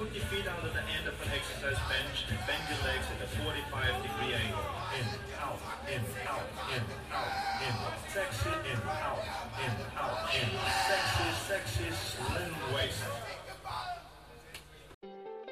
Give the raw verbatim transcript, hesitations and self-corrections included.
put your feet under the end of an exercise bench and bend your legs at a forty-five degree angle. In, out, in, out, in, out.